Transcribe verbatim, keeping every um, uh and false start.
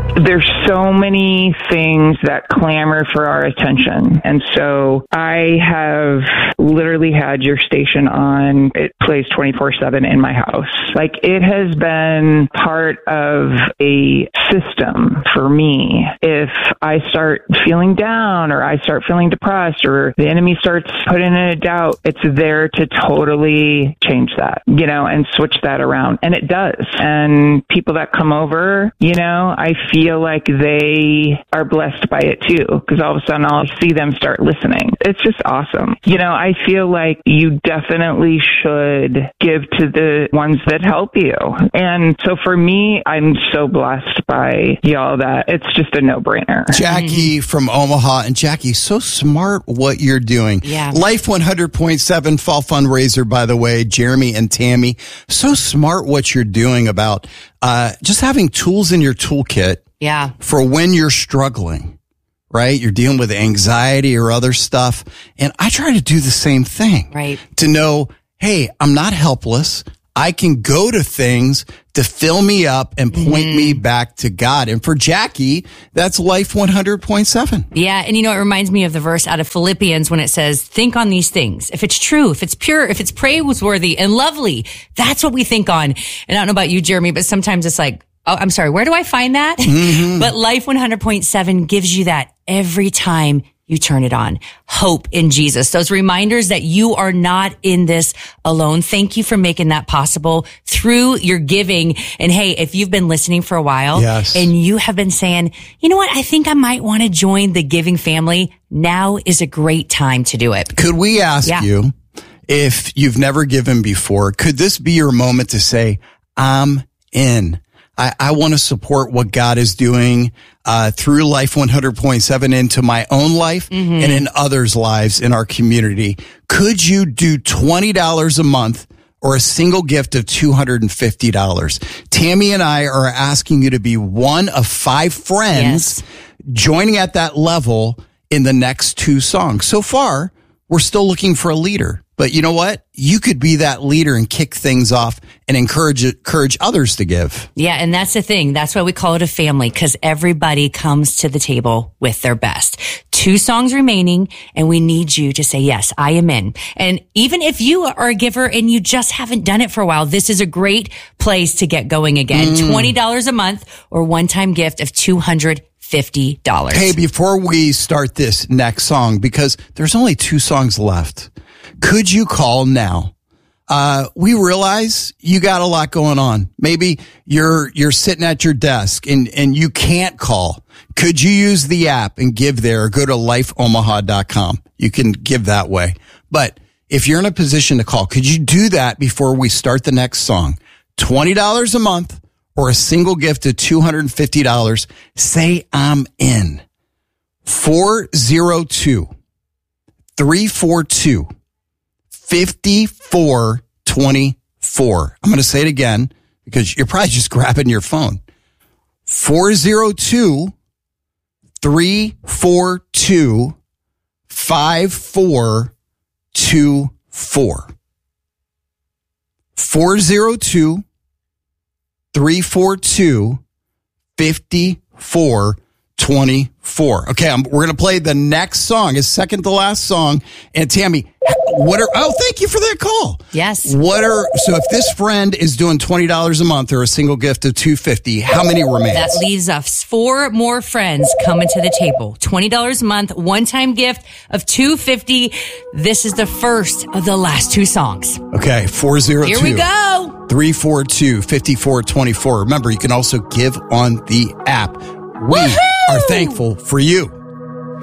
there's so many things that clamor for our attention. And so I have literally had your station on. It plays twenty-four seven in my house. Like, it has been part of a system for me. If I start feeling down or I start feeling depressed or the enemy starts putting in a doubt, it's there to totally change that, you know, and switch that around. And it does. And people that come over, you know, I feel like they are blessed by it too, because all of a sudden I'll see them start listening. It's just awesome. You know, I feel like you definitely should give to the ones that help you. And so for me, I'm so blessed by y'all that it's just a no-brainer. Jackie from Omaha. And Jackie, so smart what you're doing. Yeah. Life one hundred point seven Fall Fundraiser, by the way, Jeremy and Tammy. So smart what you're doing about uh, just having tools in your toolkit. Yeah. For when you're struggling, right? You're dealing with anxiety or other stuff. And I try to do the same thing. Right. To know, hey, I'm not helpless. I can go to things to fill me up and point mm-hmm. me back to God. And for Jackie, that's Life one hundred point seven. Yeah. And you know, it reminds me of the verse out of Philippians when it says, think on these things. If it's true, if it's pure, if it's praiseworthy and lovely, that's what we think on. And I don't know about you, Jeremy, but sometimes it's like, oh, I'm sorry, where do I find that? Mm-hmm. But Life one hundred point seven gives you that every time you turn it on. Hope in Jesus. Those reminders that you are not in this alone. Thank you for making that possible through your giving. And hey, if you've been listening for a while yes. and you have been saying, you know what, I think I might want to join the giving family. Now is a great time to do it. Could we ask yeah. you, if you've never given before, could this be your moment to say, I'm in? I, I want to support what God is doing uh, through Life one hundred point seven into my own life mm-hmm. and in others' lives in our community. Could you do twenty dollars a month or a single gift of two hundred fifty dollars? Tammy and I are asking you to be one of five friends yes. joining at that level in the next two songs. So far, we're still looking for a leader. But you know what? You could be that leader and kick things off and encourage encourage others to give. Yeah, and that's the thing. That's why we call it a family, because everybody comes to the table with their best. Two songs remaining, and we need you to say, yes, I am in. And even if you are a giver and you just haven't done it for a while, this is a great place to get going again. Mm. twenty dollars a month or one-time gift of two hundred fifty dollars. Hey, before we start this next song, because there's only two songs left, could you call now? Uh, we realize you got a lot going on. Maybe you're, you're sitting at your desk and, and you can't call. Could you use the app and give there or go to life omaha dot com? You can give that way. But if you're in a position to call, could you do that before we start the next song? twenty dollars a month or a single gift of two hundred fifty dollars. Say I'm in. four oh two, three four two, fifty-four twenty-four. I'm going to say it again because you're probably just grabbing your phone. four oh two, three four two, five four two four. four oh two, three four two, fifty-four twenty-four. Okay, I'm, we're going to play the next song, his second to last song. And Tammy, what are, oh, thank you for that call. Yes. What are, so if this friend is doing twenty dollars a month or a single gift of two hundred fifty dollars, how many remains? That leaves us four more friends coming to the table. twenty dollars a month, one-time gift of two hundred fifty dollars. This is the first of the last two songs. Okay, four oh two. Here we go. three four two, fifty-four twenty-four. Remember, you can also give on the app. We Woohoo! are thankful for you.